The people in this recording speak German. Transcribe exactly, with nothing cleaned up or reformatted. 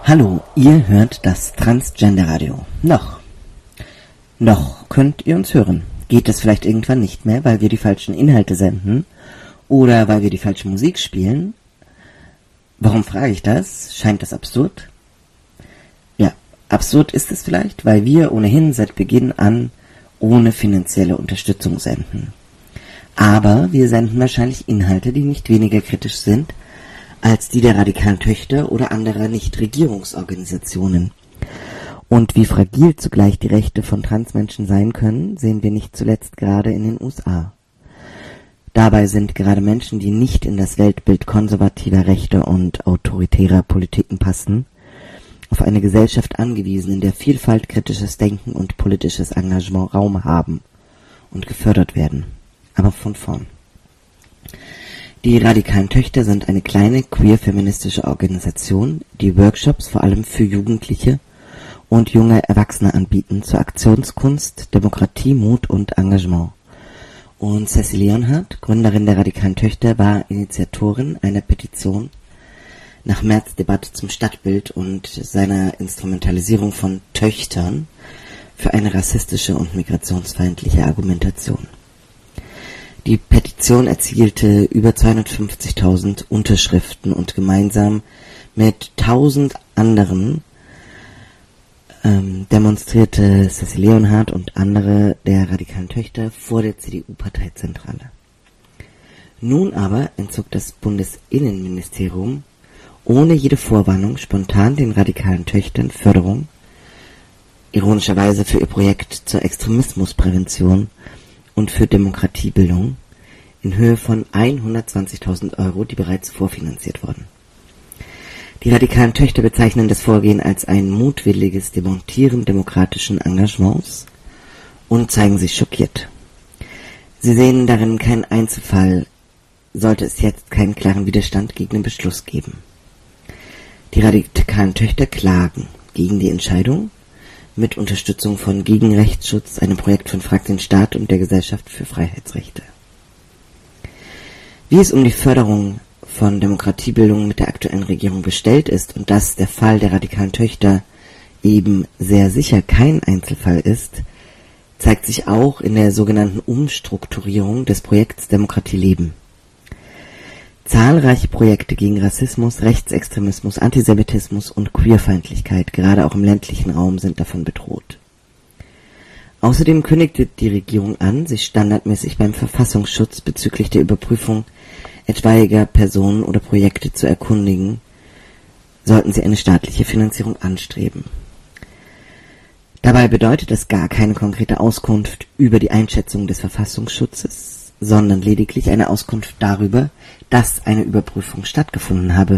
Hallo, ihr hört das Transgender Radio. Noch. Noch könnt ihr uns hören. Geht es vielleicht irgendwann nicht mehr, weil wir die falschen Inhalte senden oder weil wir die falsche Musik spielen? Warum frage ich das? Scheint das absurd? Ja, absurd ist es vielleicht, weil wir ohnehin seit Beginn an ohne finanzielle Unterstützung senden. Aber wir senden wahrscheinlich Inhalte, die nicht weniger kritisch sind als die der radikalen Töchter oder anderer Nichtregierungsorganisationen. Und wie fragil zugleich die Rechte von Transmenschen sein können, sehen wir nicht zuletzt gerade in den U S A. Dabei sind gerade Menschen, die nicht in das Weltbild konservativer Rechte und autoritärer Politiken passen, auf eine Gesellschaft angewiesen, in der Vielfalt, kritisches Denken und politisches Engagement Raum haben und gefördert werden. Aber von vorn. Die radikalen Töchter sind eine kleine queer-feministische Organisation, die Workshops vor allem für Jugendliche und junge Erwachsene anbieten zur Aktionskunst, Demokratie, Mut und Engagement. Und Cecil Leonhardt, Gründerin der radikalen Töchter, war Initiatorin einer Petition nach Merz' Debatte zum Stadtbild und seiner Instrumentalisierung von Töchtern für eine rassistische und migrationsfeindliche Argumentation. Die Petition erzielte über zweihundertfünfzigtausend Unterschriften und gemeinsam mit tausend anderen ähm, demonstrierte Cecil Leonhardt und andere der radikalen Töchter vor der C D U-Parteizentrale. Nun aber entzog das Bundesinnenministerium ohne jede Vorwarnung spontan den radikalen Töchtern Förderung, ironischerweise für ihr Projekt zur Extremismusprävention und für Demokratiebildung, in Höhe von hundertzwanzigtausend Euro, die bereits vorfinanziert wurden. Die radikalen Töchter bezeichnen das Vorgehen als ein mutwilliges Demontieren demokratischen Engagements und zeigen sich schockiert. Sie sehen darin keinen Einzelfall, sollte es jetzt keinen klaren Widerstand gegen den Beschluss geben. Die radikalen Töchter klagen gegen die Entscheidung, mit Unterstützung von Gegenrechtsschutz, einem Projekt von Frag den Staat und der Gesellschaft für Freiheitsrechte. Wie es um die Förderung von Demokratiebildung mit der aktuellen Regierung bestellt ist und dass der Fall der radikalen Töchter eben sehr sicher kein Einzelfall ist, zeigt sich auch in der sogenannten Umstrukturierung des Projekts Demokratie leben. Zahlreiche Projekte gegen Rassismus, Rechtsextremismus, Antisemitismus und Queerfeindlichkeit, gerade auch im ländlichen Raum, sind davon bedroht. Außerdem kündigte die Regierung an, sich standardmäßig beim Verfassungsschutz bezüglich der Überprüfung etwaiger Personen oder Projekte zu erkundigen, sollten sie eine staatliche Finanzierung anstreben. Dabei bedeutet das gar keine konkrete Auskunft über die Einschätzung des Verfassungsschutzes, sondern lediglich eine Auskunft darüber, dass eine Überprüfung stattgefunden habe.